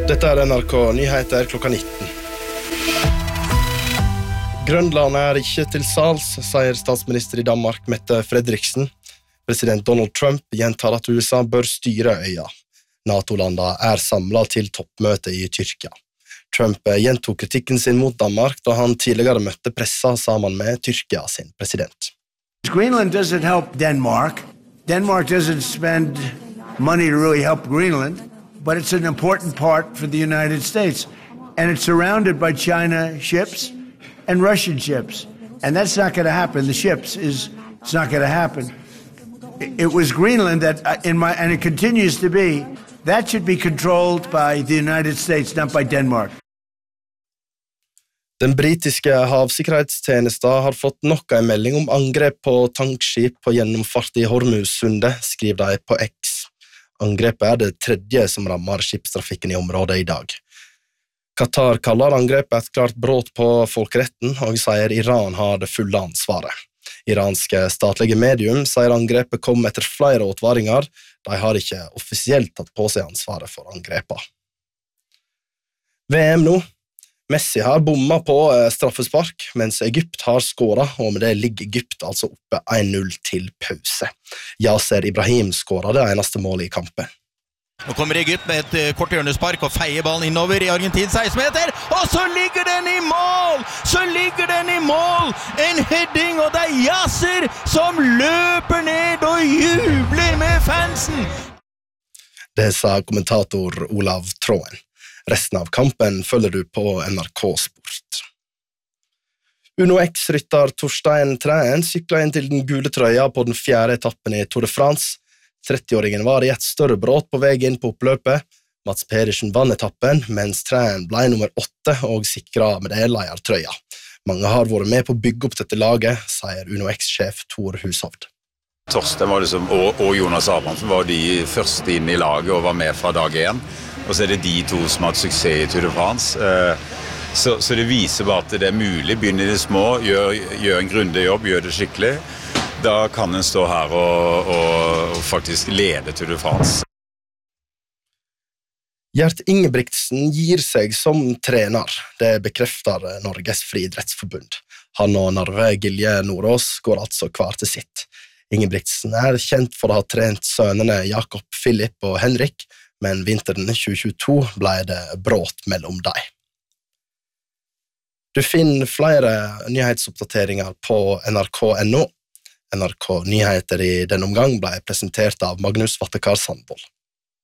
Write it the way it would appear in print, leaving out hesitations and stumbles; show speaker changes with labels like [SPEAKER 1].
[SPEAKER 1] Dette NRK Nyheter klokka 19. Grønland ikke til sals, sier statsminister i Danmark Mette Frederiksen. President Donald Trump gjentar at USA bør styre øya. NATO-landene samlet til toppmøte i Tyrkia. Trump gjentok kritikken sin mot Danmark da han tidligere møtte pressa sammen med Tyrkia sin president.
[SPEAKER 2] Greenland doesn't help Denmark. Denmark doesn't spend money to really help Greenland. But it's an important part for the United States. And it's surrounded by China ships and Russian ships. And that's not going to happen. The ships it's not going to happen. It was Greenland that, and it continues to be, that should be controlled by the United States, not by Denmark.
[SPEAKER 1] Den britiske havsikkerhetstjenesten har fått nok en melding om angrep på tankskip på gjennomfart i Hormuzsundet, skriver de på X. Angrepet det tredje som rammer skipstrafikken i området i dag. Qatar kaller angrepet et klart brot på folkeretten og sier Iran har det fulle ansvaret. Iranske statlige medium sier angrepet kom etter flere advaringer. De har ikke offisielt tatt på seg ansvaret for angrepet. VM nå. Messi har bommet på straffespark, mens Egypt har skåret, og med det ligger Egypt altså oppe 1-0 til pause. Yasser Ibrahim skåret det eneste målet i kampen.
[SPEAKER 3] Nå kommer Egypt med et kort hjørnespark og feier ballen innover i Argentin 16 meter, og så ligger den i mål! En heading, og det Yasser som løper ned og jubler med fansen!
[SPEAKER 1] Det sa kommentator Olav Tråen. Resten av kampen følger du på NRK Sport. Uno X-rytter Torstein Træen syklet inn til den gule trøya på den 4. etappen i Tour de France. 30-åringen var i et større bråt på vei inn på oppløpet. Mats Pedersen vann etappen, mens Træen ble nummer 8 og sikret med det leiertrøya. Mange har vært med på å bygge opp dette laget, sier Uno X-sjef Tor Hushovd.
[SPEAKER 4] Torstein var og Jonas Abrahamsen var de første inn i laget og var med fra dag 1. Og så det de to som har hatt suksess i Tour de France. Så det viser bare at det mulig. Begynne i det små, gjør en grundig jobb, gjør det skikkelig. Da kan en stå her og faktisk lede Tour de France.
[SPEAKER 1] Gjert Ingebrigtsen gir seg som trener. Det bekrefter Norges Friidrettsforbund. Han og Narve Gilje Nordås går altså hver til sitt. Ingebrigtsen kjent for å ha trent sønnene Jakob, Philip og Henrik, men vinteren 2022 ble det brått mellom dem. Du finner flere nyhetsoppdateringer på nrk.no. NRK Nyheter i denne omgang ble presentert av Magnus Vattekar Sandvold.